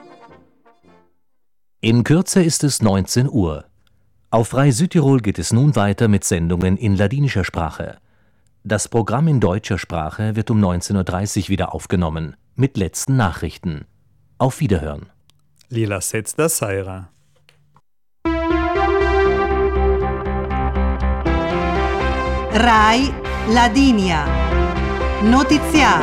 In Kürze ist es 19 Uhr. Auf Frei Südtirol geht es nun weiter mit Sendungen in ladinischer Sprache. Das Programm in deutscher Sprache wird um 19:30 Uhr wieder aufgenommen, mit letzten Nachrichten. Auf Wiederhören. Lila Setz da Seira. Rai Ladinia. Notizia.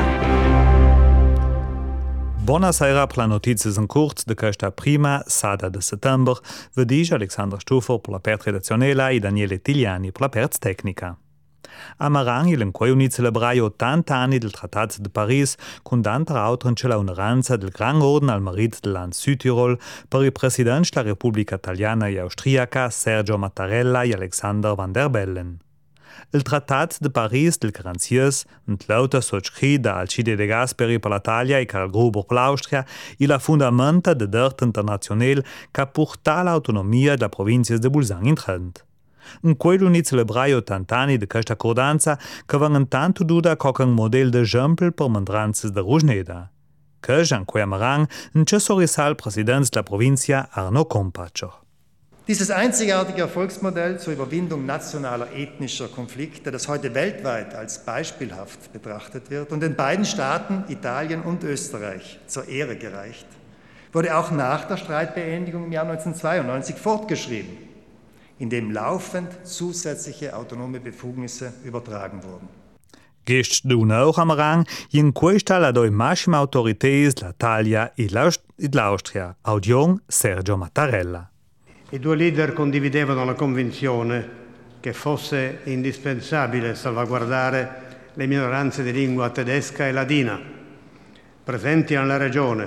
Buonasera per la notizias in curt de questa prima sada de settembre, vedice Alexandra Stufer per la pert redazionella e Daniele Tigliani per la pert tecnica. A Marang il inquaio celebrai 80 anni del Trattat de Paris, con d'altra autra c'è la onoranza del Gran Orden al Merit del Land Südtirol per il presidente della Repubblica Italiana e Austriaca Sergio Mattarella e Alexander Van der Bellen. Il Trattat de Paris del garanties, lauter subscrit da Alcide de Gasperi per l'Italia e Karl Gruber per l'Austria, e la fundamenta de dert internazionale che porta l'autonomia della provincia de Bolzano in Trent. In quello ni celebrai 80 anni di questa accordanza che vengono tanto duda come un modello de esempio per mandranzas de Rosneda. Che Jean Marang in c'è sorrisal presidente della provincia Arno Kompaccio. Dieses einzigartige Erfolgsmodell zur Überwindung nationaler ethnischer Konflikte, das heute weltweit als beispielhaft betrachtet wird und den beiden Staaten Italien und Österreich zur Ehre gereicht, wurde auch nach der Streitbeendigung im Jahr 1992 fortgeschrieben, indem laufend zusätzliche autonome Befugnisse übertragen wurden. Gest d'un'ora a Marang, in questa la doi massima autoriteis l'Italia e l'Austria, audion Sergio Mattarella. I due leader condividevano la convinzione che fosse indispensabile salvaguardare le minoranze di lingua tedesca e ladina presenti nella regione,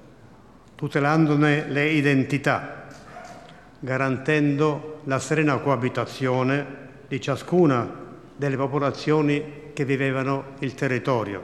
tutelandone le identità, garantendo la serena coabitazione di ciascuna delle popolazioni che vivevano il territorio.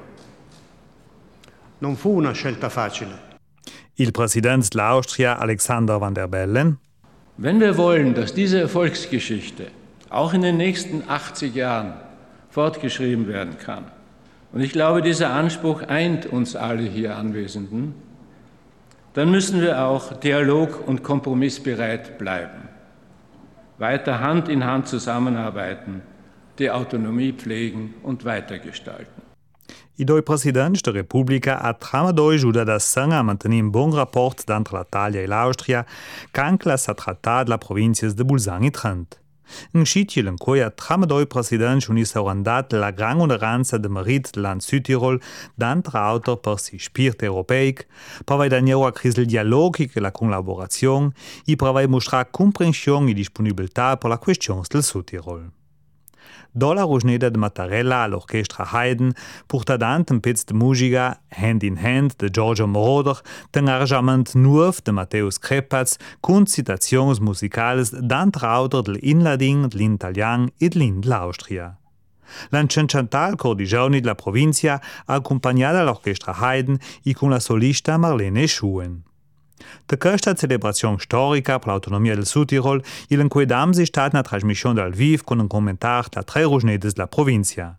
Non fu una scelta facile. Il presidente dell'Austria Alexander Van der Bellen. Wenn wir wollen, dass diese Erfolgsgeschichte auch in den nächsten 80 Jahren fortgeschrieben werden kann, und ich glaube, dieser Anspruch eint uns alle hier Anwesenden, dann müssen wir auch dialog- und kompromissbereit bleiben, weiter Hand in Hand zusammenarbeiten, die Autonomie pflegen und weitergestalten. I doi presidenti da Repubblica ha tramadoi giuda da sanga a mantenere un buon rapport entre l'Italia e l'Austria, canche la sa trattat la provincias de Bolzano e Trent. In schietje in cui ha tramadoi presidenti unis aurandat la gran onoranza de Merit del Land Südtirol d'altra autor per si spirit europeic, per vai daniero a cris il dialog e la collaborazione e per vai mostrar comprensione e disponibilità per la questione del Südtirol. Dola Rosneda de Mattarella all'orchestra Haydn porta dant un pezz de musica Hand in Hand de Giorgio Moroder, un arrangiament nuov de Matthäus Krepaz con citazioni musicales d'altra autor dell'inladin, dell'italian e dell'Austria. L'Ancencental cor di giorni della provincia accompagnata all'orchestra Haydn e con la solista Marlene Schuen. Da questa celebrazione storica per l'autonomia del Südtirol, il inquedam si stat una trasmissione dal vivo con un commentar da tre rosnedes della provincia.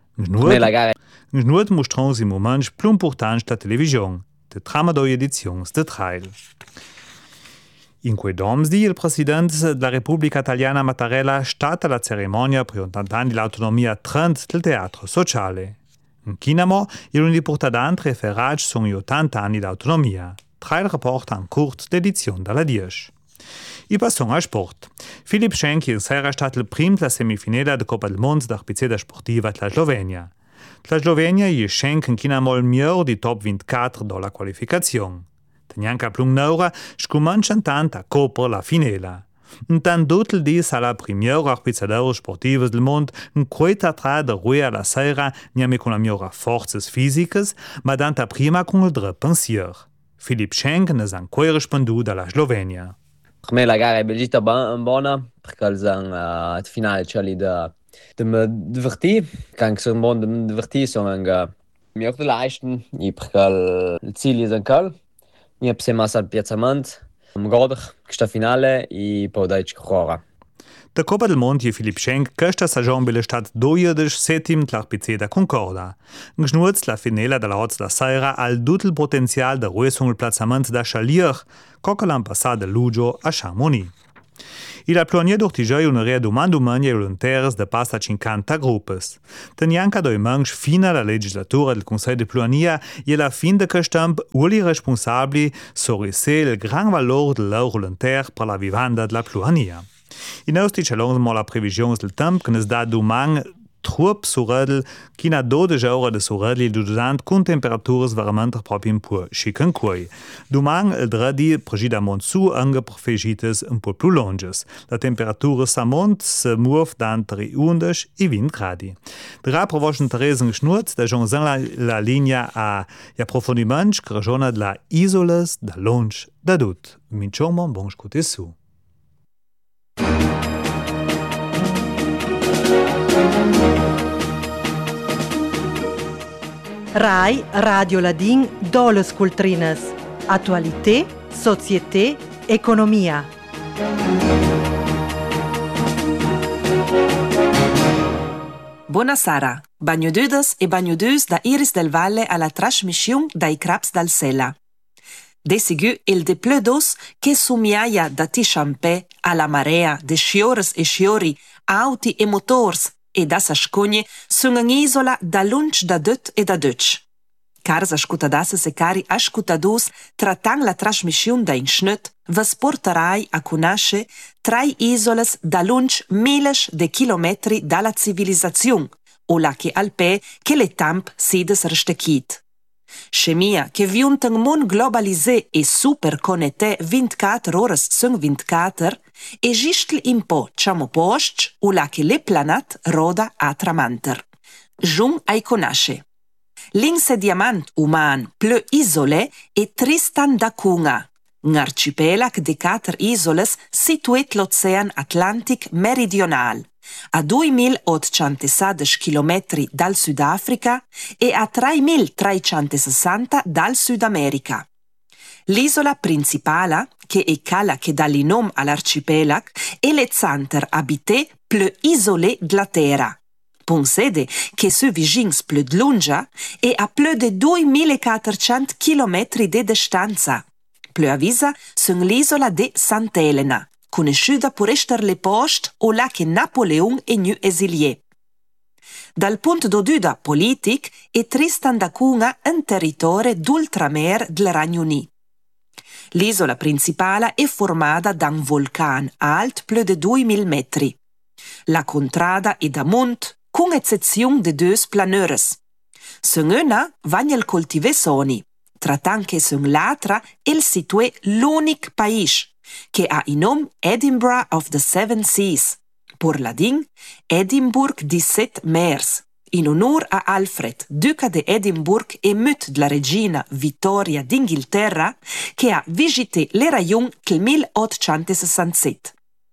Nusnuot mostrons i moments più importanti della televisione, de tramadoi edizioni de trail. In quei domsdi, il presidente della Repubblica Italiana Mattarella stata la cerimonia per 80 anni dell'autonomia Trent del teatro sociale. In Chinamo, il uniportadant referat sono gli 80 anni d'autonomia. Trail Report an Kurt d'edizione dalla 10. I passons al sport. Filip Schenk in sera stat il prim la semifinale de Coppa del Mondo d'arbitrea sportiva della Slovenia. La Slovenia gli Schenk in Chinamol miglior di top 24 dalla qualificazione. Tenianca plung n'ora, scumancian tant a Coppa la finela. Intant dotel dis alla primiera arbitrador sportivas del mond, in queta tra de rue alla sera, niame con la migliora forzas fisicas, ma danta prima con il dre pensier. Filip Schenk ne san quei rispondu dalla Slovenia. Per me la gara è bellita buona, perché il finale c'è lì da me divertire, kan so bon de divertir so nga mi auf de leisten, perché il Ziel è anche mi ha psema al piazzamento, goder questa finale e poi dai correre. Der Coppa del Monte Filip Schenk questa stagione bile stat 27 l'Arpizia da Concorda. Gnurz la finela della Hotz da Saira al tutto il potenziale da ruesung il plazzamento da Chalier, coca l'an passato Lugio a Chamonix. Il a plonier d'ortigei una rea domani volontaires de passa 50 gruppes. Tenianca doi manch fina la legislatura del Conseil de Plonia e la fin de questamp uli responsabili sorrisse il gran valor de lor volontaire per la vivanda de la Plonia. In austi c'è la previsione del tempo che ne dà domani trup surredel, china 12 ore de surredli durant con temperaturas veramente proprio un po' schicken quei. Domani il dredi pregida monsu anche profegites un po' più longes. La temperatura s'amont se muove d'antre 11 e 20 gradi. Dra provoschen Theresen Schnurz, da Jean la linea a approfondiments che ragiona de la isoles da longe da dut. Minchomon bon scute su. Rai Radio Ladin Doles Cultrines. Attualité, société, economia. Buonasera, bagnodudes e bagnodus da Iris del Valle alla trasmissione dai Craps dal Sella. Desigu il de pleudos che sumiaia da Tisciampè alla marea de sciores e sciori, auti e motors e da sascogne sunt in isola da lunch da dut e da dutch. Caras ascoltadasses e cari ascoltadus, trattant la trasmissione da in schnut, vas portarai a conoscere 3 isoles da lunch miles de chilometri dalla civilizzazione, o la che alpe che le tamp sides restechit. Scemia che viunt un mon globalisé e super connetté 24 ores sunt 24, esistl in po ciamo post o la che le planat roda a tramanter. Jun ai conosce. L'insediament uman plö isole e Tristan da Cunha, un arcipelag de 4 isoles situat l'Ocean Atlantic meridional, a 2.816 km dal Sudafrica e a 3.360 dal Sudamerica. L'isola principale, che è cala che dà il nome all'arcipelag, è le zanter abité plö isolé della Terra. Pensate che su vicins plö d'lunga e a plö de 2.400 km di distanza. Plö avisa sunt l'isola de Sant'Elena, conosciuta per essere le post o la che Napoleon è nu esilié. Dal punto di vista politico è Tristan da Cunha un territorio d'ultramer del Regno Unito. L'isola principale è formata da un vulcano alto più di 2000 metri. La contrada è da mont, con eccezione di 2 planeurs. Sun una vagna il coltive soni, trattant che sun l'altra il situé l'unico paese che ha il nome Edinburgh of the Seven Seas, por ladin Edinburgh di 7 mers, in onore a Alfred, duca di Edinburgh e mut della regina Vittoria d'Inghilterra, che ha visité le regioni nel 1867.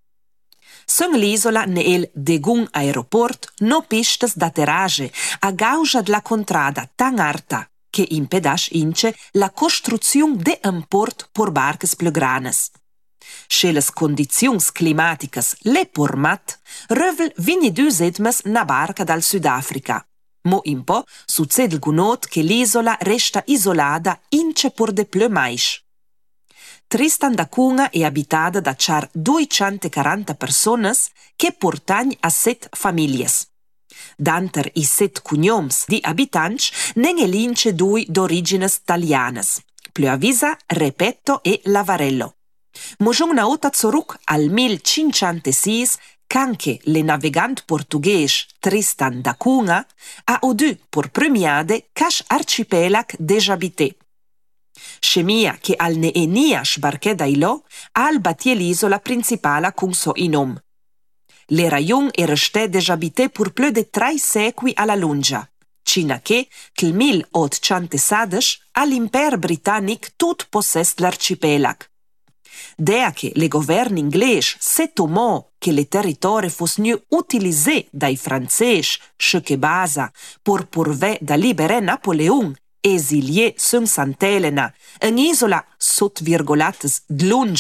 Sun l'isola ne il Degun aeroport no pistes d'atterrage a causa della contrada tan alta che impedasch ince la costruzione de un port por barques più granes. Sche les condizions climaticas le pormat, rövel vini 2 setmas na barca dal Sudafrica. Mo in po succede gunot che l'isola resta isolata ince por de plö mais. Tristan da Cunha è abitata da char 240 personas che portagn a 7 famiglie. Danter i 7 cognoms di abitanti ne lince 2 d'origines italianas, plö avisa Repetto e Lavarello. Mojung na ota zurück al 1506 canche le navegant portugues Tristan da Cunha ha odu por premiade cash arcipelag deshabité. Scemia che al neenia sbarché da ilo al batie l'isola principale con so inom. Le rajon era sté deshabité por plö de 3 secui alla lunga, cina che, nel 1816, all'Imper britannic tut possess l'arcipelag. Dea che le governi inglesi se tomò che le territori fossero utilizzati dai francesi, ce che basa, por purvé da liberare Napoleon, esilié sun Sant'Elena, un'isola sotto virgolates d'lunga,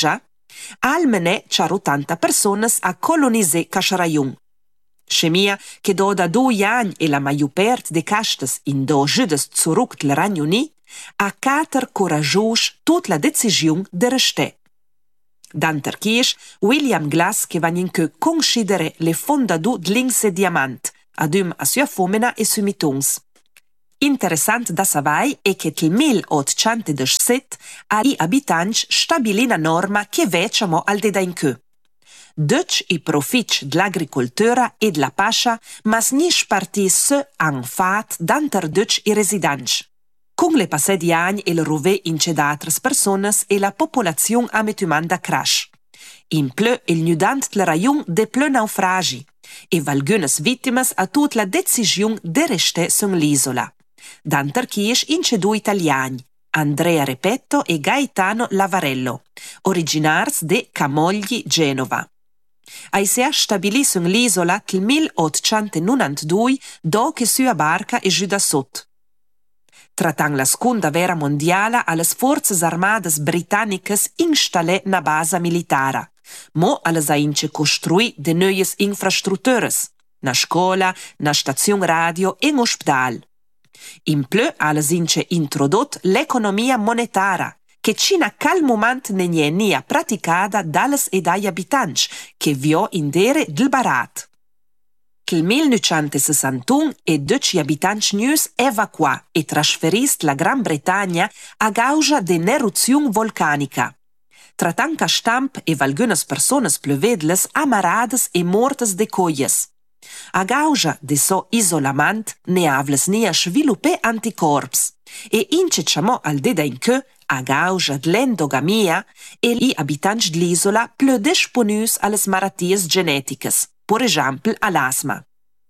Almeno c'è 80 persone a colonizzare Casciaraiun. Scemia che da 2 anni e la maggior parte dei castes in 2 giudes zurück del Regno Unito ha cater coragiós tutta la decisione di restare. D'anterchies, William Glass che va in che considera le fondadù dell'insediamento, adum a sua fomena e sui mitons. Interessant da savai è che nel 1817 i abitanti stabilì una norma che veciamo al de in che. Dutch i profici dell'agricoltura e della pascia, mas nis partisse han fat d'anter Dutch i residenti. Con le passati anni il rove in c'è d'altre persone e la popolazione ametumanda crash. In più il nudant del rayon de più naufragi e valgunes vittimes a tutta la decisione di restare sull'isola. D'anterchies in c'è 2 italiani, Andrea Repetto e Gaetano Lavarello, originars de Camogli, Genova. Ai si stabilì sull'isola nel 1892 dopo sua barca è giù da sotto. Trattant la Seconda Guerra Mondiale alle forze armate britanniche installè una base militare, mo alle ince costruì de nuove infrastrutture, una scuola, una stazione radio e un ospedale. In più alle ince introdotto l'economia monetaria, che cina cal moment ne è praticata dalles e dagli abitanti, che vio indere del barat. Nel 1961 e 10 abitanti news evacuà e trasferist la Gran Bretagna a causa de n'eruzione volcanica. Tratanca stamp e valgunes persones plövedles amarades e mortes de coies. A causa de so isolamant ne avles nia sviluppé anticorps e inceciamo al deda in che a causa dell'endogamia e gli abitanti dell'isola plö disponus alles malatties genetiches, per esempio all'asma.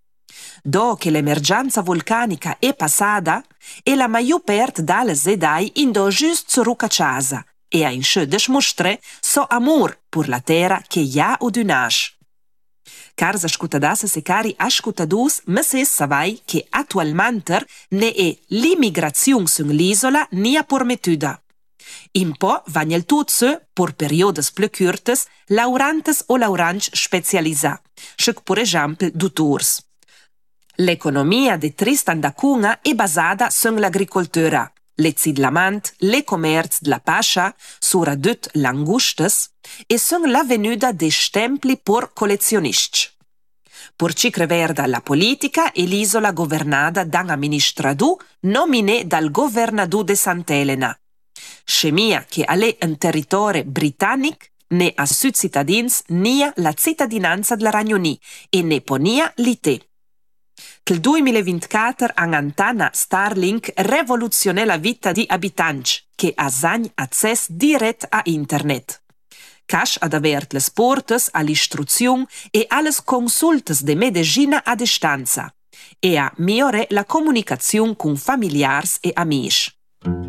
Do che l'emergenza volcanica è passata e la maggior parte dalle edai indò giust zurück a casa e a insce desmostré so amor per la terra che ja odunasce. Cars ascoltadasses e cari ascoltadus, me se savai che attualmente ne è l'immigrazione sull'isola nia permettuta. In po' vanno il tutto, per periodes più curtes, laurantes o lauranti specializzati, come per esempio dottors. L'economia di Tristan da Cunha è basata sull'agricoltura, l'ezidlamant, le commerci della pascia, soprattutto langustes, e sulla venuta dei stempli per collezionisti. Per ci creverda la politica è l'isola governata da un amministratore nominato dal governatore di Sant'Elena. Scemia che è un territorio britannico ne a sui cittadini nia la cittadinanza del Regno Unito e ne ponia l'ite. Nel 2024 Antana Starlink rivoluzionò la vita di abitanti che hanno accesso diretto a internet. Cash ad avere le porte all'istruzione e alle consulte di medicina a distanza e a migliorare la comunicazione con familiari e amici.